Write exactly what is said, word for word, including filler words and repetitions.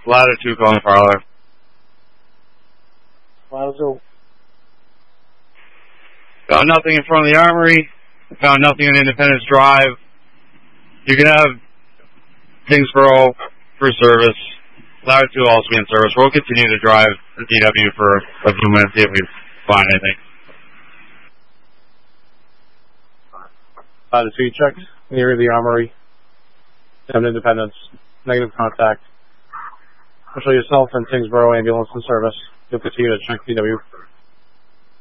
Ladder two calling parlor. Ladder two. Found nothing in front of the armory. Found nothing on Independence Drive. You can have Kingsborough for service. Ladder two will also be in service. We'll continue to drive the D W for a few minutes, see if we find anything. Ladder two, you checked near the armory. And Independence. Negative contact. Especially yourself and Kingsborough ambulance in service. You'll continue to check D W.